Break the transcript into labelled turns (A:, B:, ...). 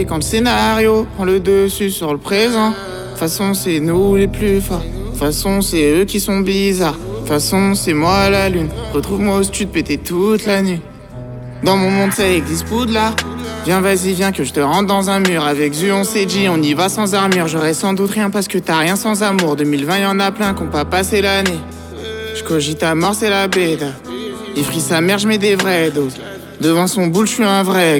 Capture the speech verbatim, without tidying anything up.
A: Et quand le scénario prend le dessus sur le présent, de toute façon c'est nous les plus forts, de toute façon c'est eux qui sont bizarres, de toute façon c'est moi la lune, retrouve-moi au stud pété toute la nuit. Dans mon monde ça existe Poudlard. Viens vas-y viens que je te rentre dans un mur. Avec Zu on s'est dit on y va sans armure. J'aurais sans doute rien parce que t'as rien sans amour. deux mille vingt y'en a plein qu'on pas passé l'année. J'cogite ta mort c'est la bêta. Il frit sa mère j'mets des vraies doses. Devant son boule j'suis un vrai